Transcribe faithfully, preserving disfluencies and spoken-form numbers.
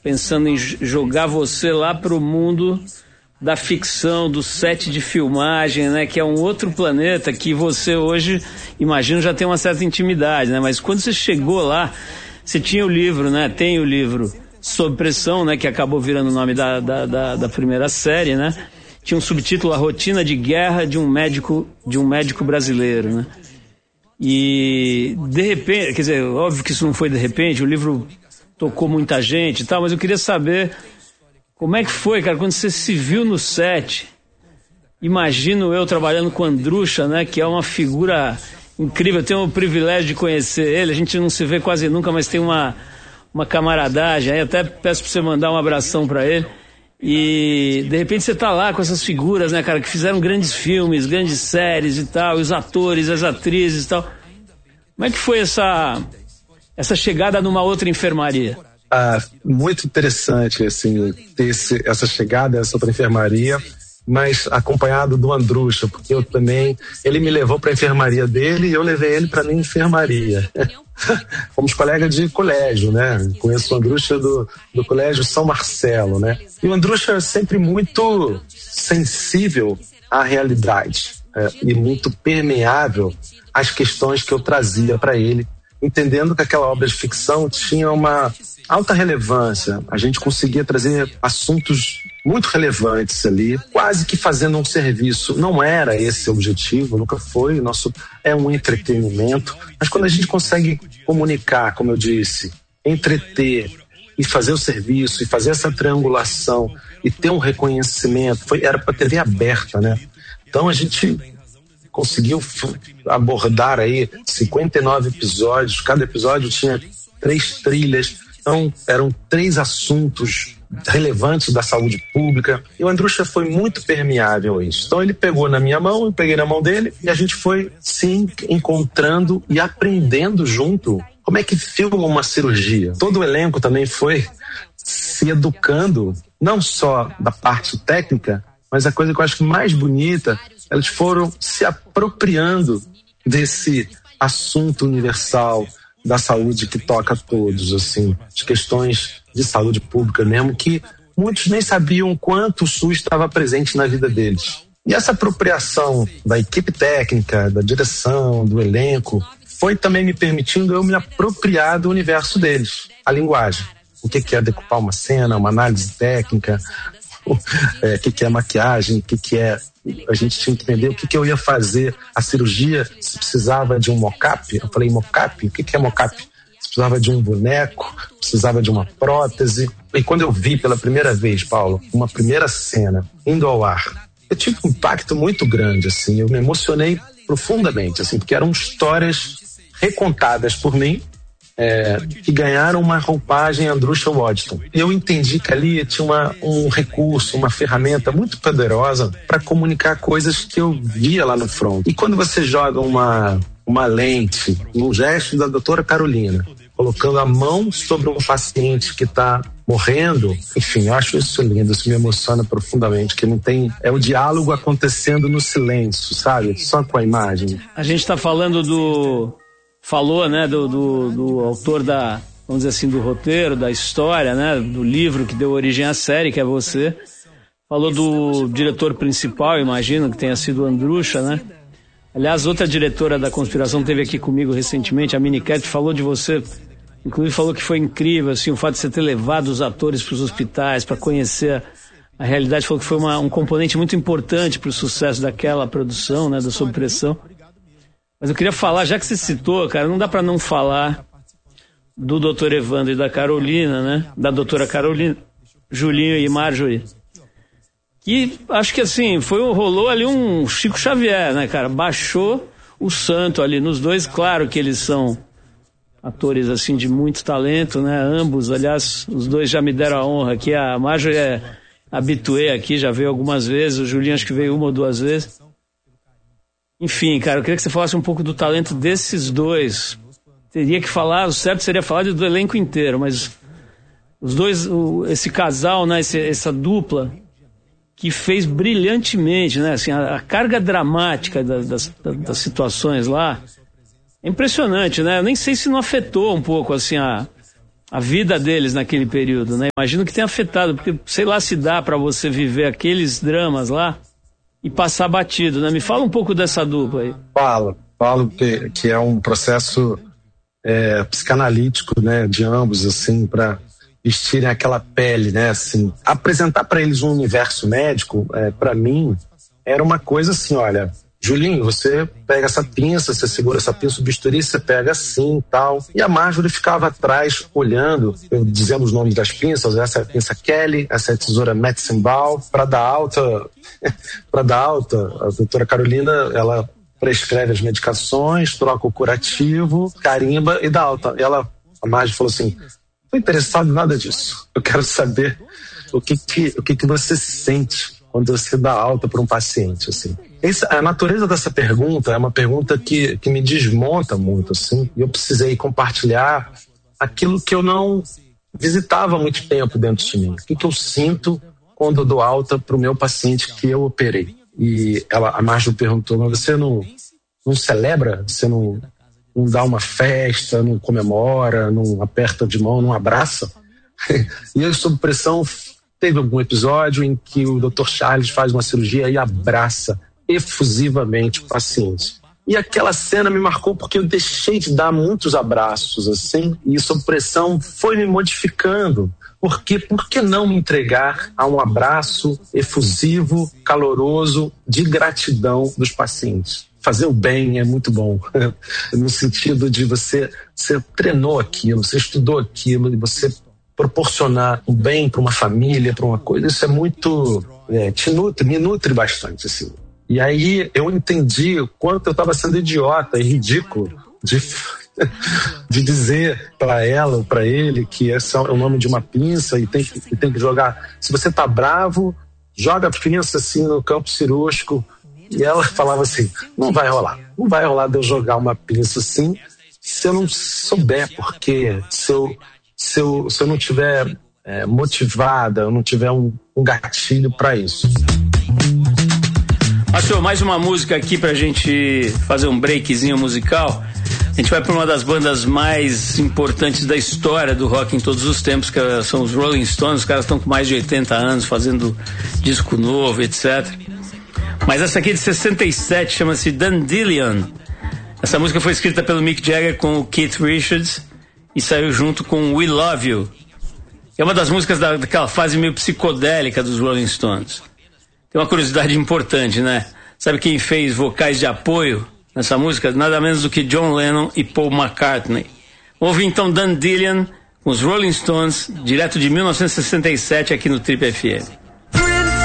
pensando em jogar você lá pro mundo da ficção, do set de filmagem, né? Que é um outro planeta que você hoje, imagino, já tem uma certa intimidade, né? Mas quando você chegou lá, você tinha o livro, né? Tem o livro Sob Pressão, né? Que acabou virando o nome da, da, da, da primeira série, né? Tinha um subtítulo, A Rotina de Guerra de um Médico, de um médico brasileiro, né? E, de repente, quer dizer, óbvio que isso não foi de repente, o livro tocou muita gente e tal, mas eu queria saber como é que foi, cara, quando você se viu no set. Imagino eu trabalhando com Andrucha, né, que é uma figura incrível, eu tenho o privilégio de conhecer ele, a gente não se vê quase nunca, mas tem uma, uma camaradagem, aí até peço pra você mandar um abração pra ele. E de repente você tá lá com essas figuras, né, cara, que fizeram grandes filmes, grandes séries e tal, os atores, as atrizes e tal. Como é que foi essa, essa chegada numa outra enfermaria? Ah, muito interessante, assim, ter esse, essa chegada, essa outra enfermaria, mas acompanhado do Andrucha, porque eu também, ele me levou para a enfermaria dele e eu levei ele para minha enfermaria. Fomos colegas de colégio, né? Conheço o Andrucha do, do colégio São Marcelo, né? E o Andrucha é sempre muito sensível à realidade, é, e muito permeável às questões que eu trazia para ele, entendendo que aquela obra de ficção tinha uma alta relevância. A gente conseguia trazer assuntos muito relevantes ali, quase que fazendo um serviço. Não era esse o objetivo, nunca foi. O nosso é um entretenimento. Mas quando a gente consegue comunicar, como eu disse, entreter e fazer o serviço, e fazer essa triangulação e ter um reconhecimento, foi, era para T V aberta, né? Então a gente conseguiu abordar aí cinquenta e nove episódios, cada episódio tinha três trilhas, então eram três assuntos relevantes da saúde pública, e o Andrucha foi muito permeável a isso. Então ele pegou na minha mão, eu peguei na mão dele, e a gente foi se encontrando e aprendendo junto como é que filma uma cirurgia. Todo o elenco também foi se educando, não só da parte técnica, mas a coisa que eu acho mais bonita, eles foram se apropriando desse assunto universal da saúde que toca a todos, assim, as questões de saúde pública mesmo, que muitos nem sabiam quanto o SUS estava presente na vida deles. E essa apropriação da equipe técnica, da direção, do elenco, foi também me permitindo eu me apropriar do universo deles, a linguagem. O que que é decupar uma cena, uma análise técnica, o é, que que é maquiagem, o que que é... A gente tinha que entender o que que eu ia fazer. A cirurgia, se precisava de um mocap, eu falei mocap, o que que é mocap? Se precisava de um boneco, precisava de uma prótese. E quando eu vi pela primeira vez, Paulo, uma primeira cena indo ao ar, eu tive um impacto muito grande, assim, eu me emocionei profundamente, assim, porque eram histórias recontadas por mim, É, que ganharam uma roupagem Andrucha Waddington. E eu entendi que ali tinha uma, um recurso, uma ferramenta muito poderosa para comunicar coisas que eu via lá no front. E quando você joga uma, uma lente, um gesto da doutora Carolina, colocando a mão sobre um paciente que está morrendo, enfim, eu acho isso lindo, isso me emociona profundamente, que não tem, é o diálogo acontecendo no silêncio, sabe? Só com a imagem. A gente está falando do... Falou, né, do, do, do autor da, vamos dizer assim, do roteiro, da história, né, do livro que deu origem à série, que é você. Falou do diretor principal, imagino, que tenha sido o Andrucha, né? Aliás, outra diretora da Conspiração esteve aqui comigo recentemente, a Minicat, falou de você, inclusive falou que foi incrível, assim, o fato de você ter levado os atores para os hospitais, para conhecer a, a realidade, falou que foi uma, um componente muito importante para o sucesso daquela produção, né, do Sob Pressão. Mas eu queria falar, já que você citou, cara, não dá para não falar do doutor Evandro e da Carolina, né? Da doutora Carolina, Julinho e Marjorie. Que acho que assim, foi, rolou ali um Chico Xavier, né, cara? Baixou o santo ali nos dois. Claro que eles são atores, assim, de muito talento, né? Ambos, aliás, os dois já me deram a honra aqui. A Marjorie é habituê aqui, já veio algumas vezes. O Julinho acho que veio uma ou duas vezes. Enfim, cara, eu queria que você falasse um pouco do talento desses dois. Teria que falar, o certo seria falar do elenco inteiro, mas os dois, o, esse casal, né, esse, essa dupla, que fez brilhantemente, né, assim, a, a carga dramática da, das, das situações lá, é impressionante, né? Eu nem sei se não afetou um pouco, assim, a, a vida deles naquele período, né? Imagino que tenha afetado, porque sei lá se dá para você viver aqueles dramas lá e passar batido, né? Me fala um pouco dessa dupla aí. Falo, falo que, que é um processo é, psicanalítico, né, de ambos, assim, para vestirem aquela pele, né, assim. Apresentar para eles um universo médico, é, para mim, era uma coisa assim, olha... Julinho, você pega essa pinça, você segura essa pinça, o bisturi, você pega assim e tal. E a Marjorie ficava atrás, olhando, eu dizendo os nomes das pinças, essa é a pinça Kelly, essa é a tesoura Metzenbaum. Para dar alta, para dar alta, a doutora Carolina, ela prescreve as medicações, troca o curativo, carimba e dá alta. E ela, a Marjorie falou assim, não estou interessado em nada disso. Eu quero saber o que, que, o que, que você sente quando você dá alta para um paciente, assim. Essa, a natureza dessa pergunta é uma pergunta que, que me desmonta muito, assim, e eu precisei compartilhar aquilo que eu não visitava há muito tempo dentro de mim. O que, que eu sinto quando eu dou alta para o meu paciente que eu operei. E ela, a Marjorie perguntou, mas você não, não celebra? Você não, não dá uma festa, não comemora, não aperta de mão, não abraça? E eu, sob pressão, teve algum episódio em que o doutor Charles faz uma cirurgia e abraça efusivamente o paciente. E aquela cena me marcou porque eu deixei de dar muitos abraços, assim, e sob pressão foi me modificando. Por quê? Por que não me entregar a um abraço efusivo, caloroso, de gratidão dos pacientes? Fazer o bem é muito bom, no sentido de você, você treinou aquilo, você estudou aquilo, e você proporcionar o bem para uma família, para uma coisa, isso é muito, é, te nutre, me nutre bastante, assim. E aí eu entendi o quanto eu estava sendo idiota e ridículo de, de dizer para ela ou para ele que esse é o nome de uma pinça e tem, que, e tem que jogar. Se você tá bravo, joga a pinça assim no campo cirúrgico. E ela falava assim, não vai rolar, não vai rolar de eu jogar uma pinça assim se eu não souber, porque se eu, se eu, se eu não tiver é, motivada, eu não tiver um, um gatilho para isso. Márcio, mais uma música aqui pra gente fazer um breakzinho musical. A gente vai pra uma das bandas mais importantes da história do rock em todos os tempos, que são os Rolling Stones. Os caras estão com mais de oitenta anos fazendo disco novo, etcétera. Mas essa aqui é de sessenta e sete, chama-se Dandelion. Essa música foi escrita pelo Mick Jagger com o Keith Richards e saiu junto com We Love You. É uma das músicas da, daquela fase meio psicodélica dos Rolling Stones. Tem uma curiosidade importante, né? Sabe quem fez vocais de apoio nessa música? Nada menos do que John Lennon e Paul McCartney. Ouve então Dandelion com os Rolling Stones, direto de mil novecentos e sessenta e sete aqui no Trip F M.